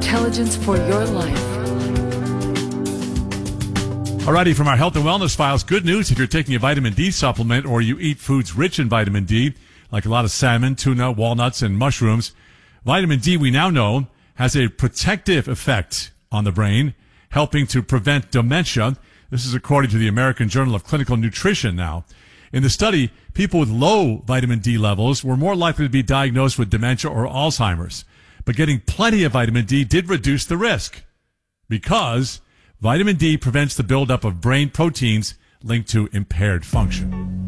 intelligence for your life. Alrighty, from our health and wellness files, good news if you're taking a vitamin D supplement or you eat foods rich in vitamin D, like a lot of salmon, tuna, walnuts, and mushrooms. Vitamin D, we now know, has a protective effect on the brain, helping to prevent dementia. This is according to the American Journal of Clinical Nutrition now. In the study, people with low vitamin D levels were more likely to be diagnosed with dementia or Alzheimer's. But getting plenty of vitamin D did reduce the risk because vitamin D prevents the buildup of brain proteins linked to impaired function.